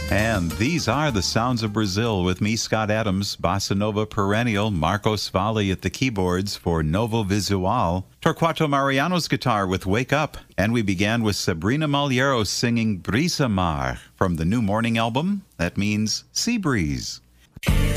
And these are the sounds of Brazil with me, Scott Adams, Bossa Nova perennial, Marcos Valle at the keyboards for Novo Visual, Torquato Mariano's guitar with Wake Up, and we began with Sabrina Maliero singing Brisa Mar from the new Morning album. That means Sea Breeze.